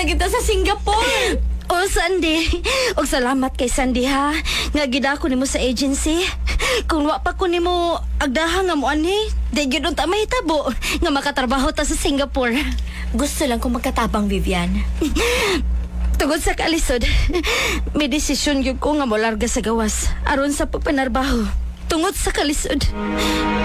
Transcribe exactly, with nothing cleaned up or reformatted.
na kita sa Singapore. O Sandy, og salamat kay Sandy ha. Nga gida ko nimo sa agency. Kung wa pa ko nimo agdaha nga mo ani, di gyud unta mahitabo nga makatrabaho ta sa Singapore. Gusto lang kong magkatabang, Vivian. Tungod sa kalisod, may desisyon gyud ko nga molarga sa gawas aron sa pagpanarbaho. Tungod sa kalisod.